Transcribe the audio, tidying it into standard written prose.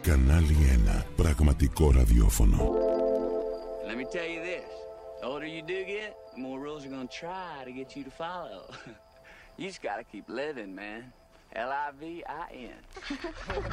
Κανάλι 1. Πραγματικό ραδιόφωνο. Let me tell you this. The older you do get, the more rules are gonna try to get you to follow. You just gotta keep living, man. Livin.